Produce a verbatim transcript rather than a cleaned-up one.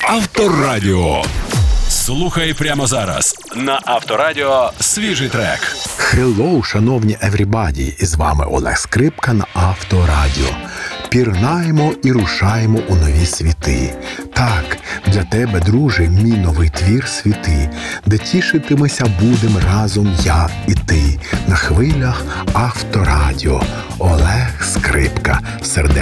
Авторадіо. Слухай прямо зараз на Авторадіо свіжий трек. Хеллоу, шановні еврібаді! І з вами Олег Скрипка на Авторадіо. Пірнаємо і рушаємо у нові світи. Так, для тебе, друже, мій новий твір світи, де тішитимеся будем разом я і ти. На хвилях Авторадіо. Олег Скрипка. Сердечно